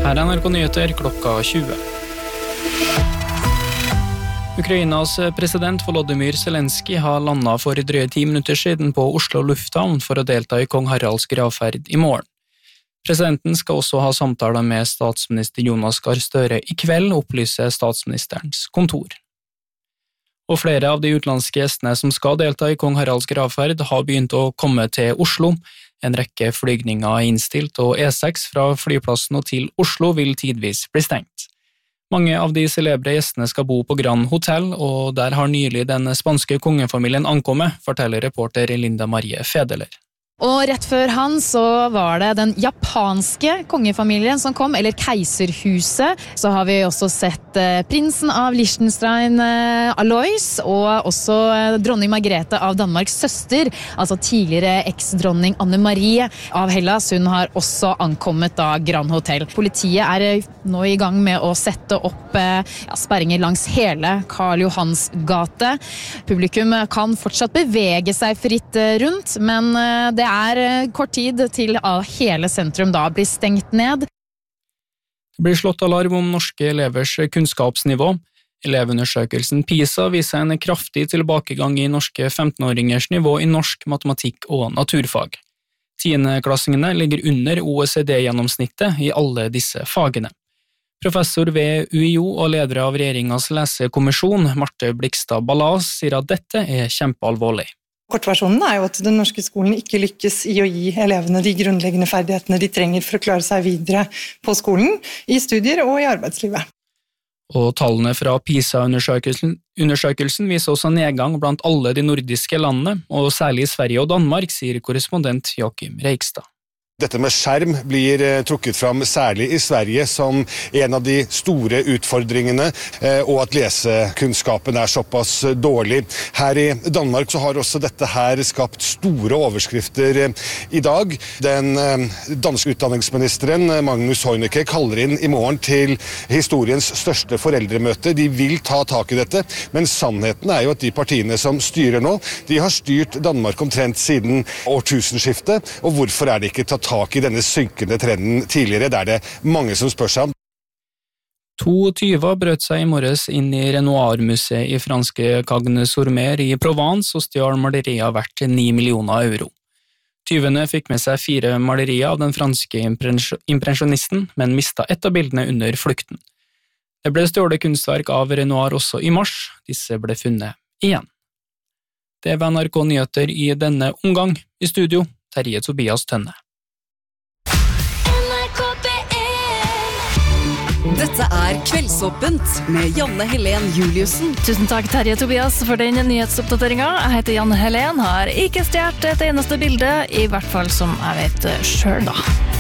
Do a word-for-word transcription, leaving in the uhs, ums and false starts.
Her er N R K Nyheter klokka tjue. Ukrainas president Volodymyr Zelensky har landet for drøye ti minutter siden på Oslo lufthavn for å delta i kong Haralds gravferd i morgen. Presidenten skal også ha samtaler med statsminister Jonas Gahr Støre i kveld, opplyser statsministerens kontor. Og flere av de utenlandske gjestene som skal delta i kong Haralds gravferd har begynt å komme til Oslo. En rekke flygninger er innstilt, og E seks fra flyplassen og til Oslo vil tidvis bli stengt. Mange av de celebre gjestene skal bo på Grand Hotel, og der har nylig den spanske kongefamilien ankommet, forteller reporter Linda Marie Fedeler. Og rett før han så var det den japanske kongefamilien som kom, eller keiserhuset. Så har vi også sett eh, prinsen av Liechtenstein, eh, Alois, og også eh, dronning Margrethe av Danmarks søster, altså tidligere eks-dronning Anne-Marie av Hellas. Hun har også ankommet da Grand Hotel. Politiet er eh, nå i gang med å sette opp eh, ja, sperringer langs hele Karl Johans gate. Publikum kan fortsatt bevege seg fritt eh, rundt, men eh, det er kort tid til hele sentrum da blir stengt ned. Det blir slått alarm om norske elevers kunnskapsnivå. Elevundersøkelsen PISA viser en kraftig tilbakegang i norske femtenåringers nivå i norsk, matematikk og naturfag. Tiendeklassingene ligger under O E C D-gjennomsnittet i alle disse fagene. Professor ved U I O og leder av regjeringens lesekommisjon, Marte Blikstad Ballas, sier at dette er kjempealvorlig. Kortversjonen er jo at den norske skolen ikke lykkes i å gi elevene de grunnleggende ferdighetene de trenger for å klare seg videre på skolen, i studier og i arbeidslivet. Og tallene fra PISA-undersøkelsen undersøkelsen viser også nedgang blant alle de nordiske landene, og særlig i Sverige og Danmark, sier korrespondent Joachim Reikstad. Dette med skjerm blir trukket fram særlig i Sverige som en av de store utfordringene, og at lesekunnskapen er såpass dårlig. Her i Danmark så har også dette her skapt store overskrifter i dag. Den danske utdanningsministeren Magnus Heunicke kaller inn i morgen til historiens største foreldremøte. De vil ta tak i dette, men sannheten er jo at de partiene som styrer nå, de har styrt Danmark omtrent siden årtusenskiftet, og hvorfor er det ikke tatt tak i denne synkende trenden tidligere, der det er mange som spør seg om. To tyver brøt seg i morges inn i Renoir-museet i franske Cagnes-sur-Mer i Provence og stjal malerier verdt ni millioner euro. Tyvene fikk med seg fire malerier av den franske impresjonisten, men mistet ett av bildene under flukten. Det ble stjålet kunstverk av Renoir også i mars. Disse ble funnet igjen. Det var N R K Nyheter i denne omgang. I studio, Terje Tobias Tønne. Dette er Kveldsåpent med Janne Helen Juliussen. Tusen takk, Terje Tobias, for den nyhetsoppdateringen. Jeg heter Janne Helen, har ikke stjert et eneste bilde, i hvert fall som jeg vet selv da.